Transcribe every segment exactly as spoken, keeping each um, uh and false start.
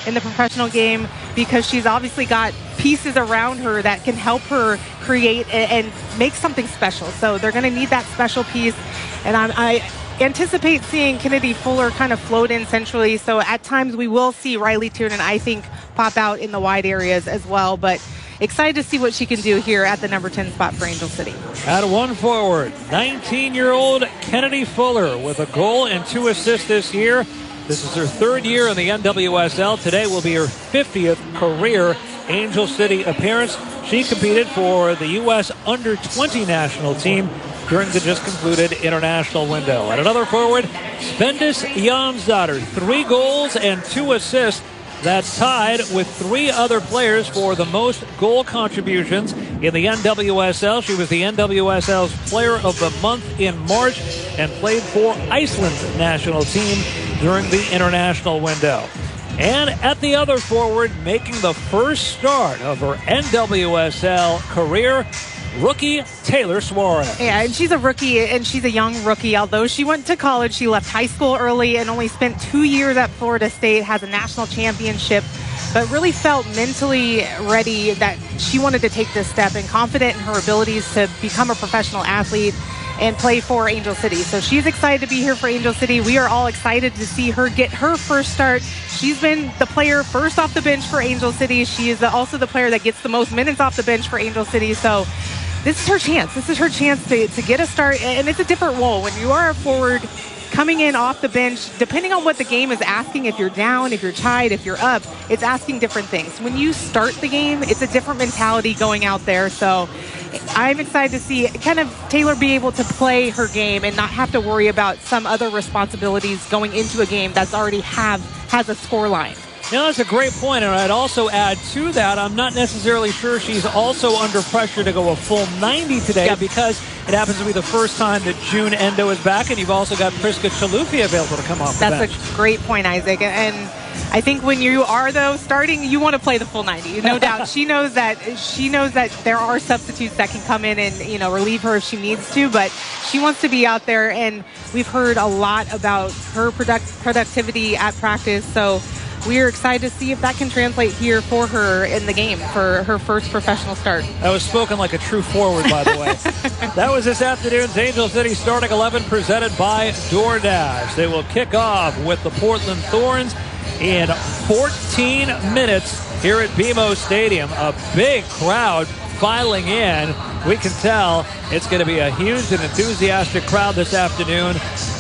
in the professional game because she's obviously got pieces around her that can help her create and, and make something special. So they're going to need that special piece. And I'm, I anticipate seeing Kennedy Fuller kind of float in centrally. So at times we will see Riley Tiernan, I think, pop out in the wide areas as well. But excited to see what she can do here at the number ten spot for Angel City. At one forward, nineteen-year-old Kennedy Fuller with a goal and two assists this year. This is her third year in the N W S L. Today will be her fiftieth career Angel City appearance. She competed for the U S under twenty national team during the just concluded international window. At another forward, Svendis Jansdottir, three goals and two assists. That's tied with three other players for the most goal contributions in the N W S L. She was the N W S L's Player of the Month in March and played for Iceland's national team during the international window. And at the other forward, making the first start of her N W S L career, rookie Taylor Suarez. Yeah, and she's a rookie, and she's a young rookie. Although she went to college, she left high school early and only spent two years at Florida State, has a national championship, but really felt mentally ready that she wanted to take this step and confident in her abilities to become a professional athlete and play for Angel City. So she's excited to be here for Angel City. We are all excited to see her get her first start. She's been the player first off the bench for Angel City. She is also the player that gets the most minutes off the bench for Angel City. So this is her chance. This is her chance to, to get a start, and it's a different role. When you are a forward coming in off the bench, depending on what the game is asking, if you're down, if you're tied, if you're up, it's asking different things. When you start the game, it's a different mentality going out there. So I'm excited to see kind of Taylor be able to play her game and not have to worry about some other responsibilities going into a game that's already have has a score line. You know, that's a great point, and I'd also add to that, I'm not necessarily sure she's also under pressure to go a full ninety today yep. because it happens to be the first time that June Endo is back, and you've also got Priska Chalufi available to come off the bench. That's a great point, Isaac. And I think when you are, though, starting, you want to play the full ninety. No doubt. She knows that she knows that there are substitutes that can come in and, you know, relieve her if she needs to, but she wants to be out there, and we've heard a lot about her product, productivity at practice, so we are excited to see if that can translate here for her in the game for her first professional start. That was spoken like a true forward, by the way. That was this afternoon's Angel City starting eleven presented by DoorDash. They will kick off with the Portland Thorns in fourteen minutes here at B M O Stadium. A big crowd filing in. We can tell it's going to be a huge and enthusiastic crowd this afternoon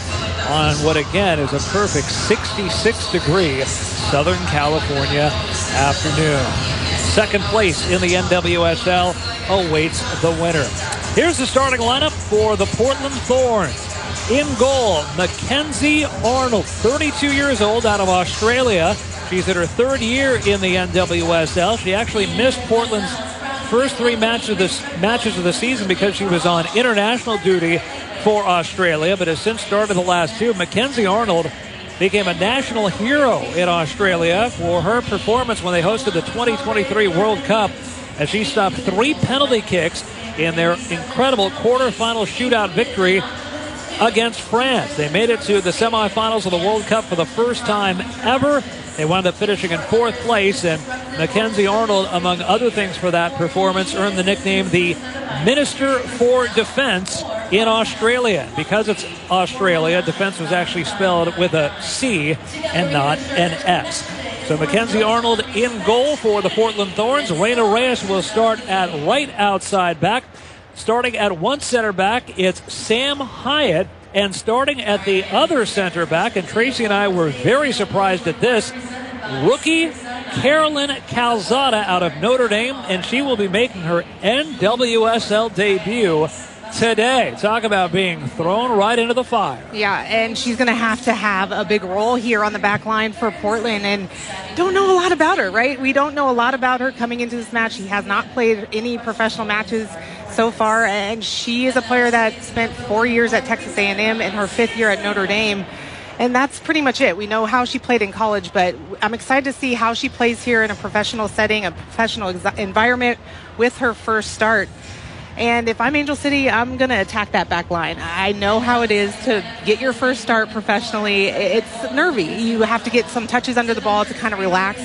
on what again is a perfect sixty-six degree Southern California afternoon. Second place in the N W S L awaits the winner. Here's the starting lineup for the Portland Thorns. In goal, Mackenzie Arnold, thirty-two years old, out of Australia. She's in her third year in the N W S L. She actually missed Portland's first three matches of the, matches of the season because she was on international duty for Australia, but has since started the last two. Mackenzie Arnold became a national hero in Australia for her performance when they hosted the twenty twenty-three World Cup, as she stopped three penalty kicks in their incredible quarterfinal shootout victory against France. They made it to the semifinals of the World Cup for the first time ever. They wound up finishing in fourth place, and Mackenzie Arnold, among other things for that performance, earned the nickname the Minister for Defense in Australia. Because it's Australia, defense was actually spelled with a C and not an S. So Mackenzie Arnold in goal for the Portland Thorns. Reina Reyes will start at right outside back. Starting at one center back, it's Sam Hyatt. And starting at the other center back, and Tracy and I were very surprised at this, rookie Carolyn Calzada out of Notre Dame, and she will be making her N W S L debut today. Talk about being thrown right into the fire. Yeah, and she's going to have to have a big role here on the back line for Portland, and don't know a lot about her, right? We don't know a lot about her coming into this match. She has not played any professional matches so far, and she is a player that spent four years at Texas A and M and her fifth year at Notre Dame, and that's pretty much it. We know how she played in college, but I'm excited to see how she plays here in a professional setting, a professional ex- environment with her first start. And if I'm Angel City, I'm going to attack that back line. I know how it is to get your first start professionally. It's nervy. You have to get some touches under the ball to kind of relax.